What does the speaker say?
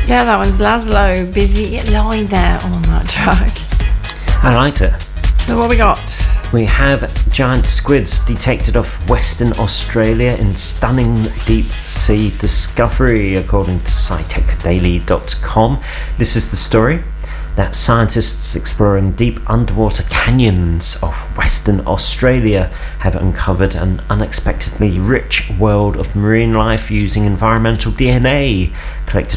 Yeah, that one's Laszlo, Busy Lie There on that track. I liked it. So what we got? We have giant squids detected off Western Australia in stunning deep sea discovery, according to scitechdaily.com. This is the story that scientists exploring deep underwater canyons of Western Australia have uncovered an unexpectedly rich world of marine life using environmental DNA collected